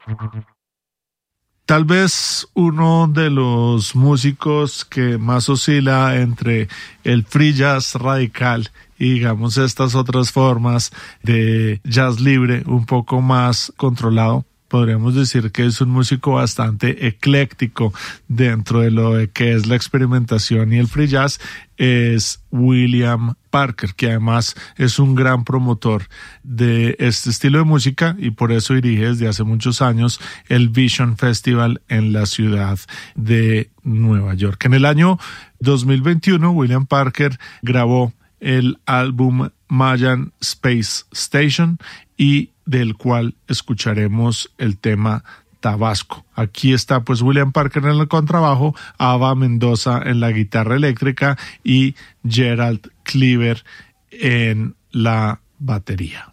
Tal vez uno de los músicos que más oscila entre el free jazz radical y digamos estas otras formas de jazz libre un poco más controlado. Podríamos decir que es un músico bastante ecléctico dentro de lo que es la experimentación y el free jazz, es William Parker, que además es un gran promotor de este estilo de música y por eso dirige desde hace muchos años el Vision Festival en la ciudad de Nueva York. En el año 2021, William Parker grabó el álbum Mayan Space Station y del cual escucharemos el tema Tabasco. Aquí está pues William Parker en el contrabajo, Ava Mendoza en la guitarra eléctrica y Gerald Cleaver en la batería.